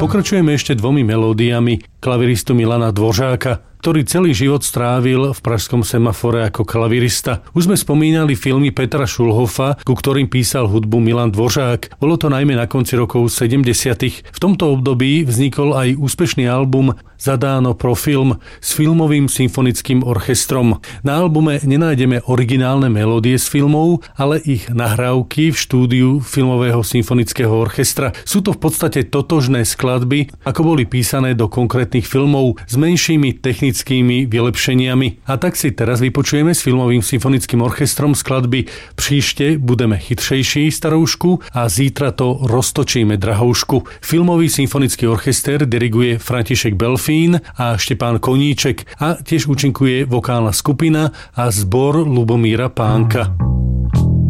Pokračujeme ešte 2 melódiami klaviristu Milana Dvořáka, ktorý celý život strávil v pražskom Semafore ako klavirista. Už sme spomínali filmy Petra Šulhofa, ku ktorým písal hudbu Milan Dvořák. Bolo to najmä na konci rokov 70. V tomto období vznikol aj úspešný album Zadáno pro film s filmovým symfonickým orchestrom. Na albume nenájdeme originálne melódie z filmov, ale ich nahrávky v štúdiu filmového symfonického orchestra. Sú to v podstate totožné skladby, ako boli písané do konkrétnych filmov s menšími technickými vylepšeniami. A tak si teraz vypočujeme s filmovým symfonickým orchestrom skladby Příště budeme chytřejší, staroušku, a Zítra to roztočíme, drahoušku. Filmový symfonický orchester diriguje František Belfín a Štepán Koníček a tiež účinkuje vokálna skupina a zbor Lubomíra Pánka.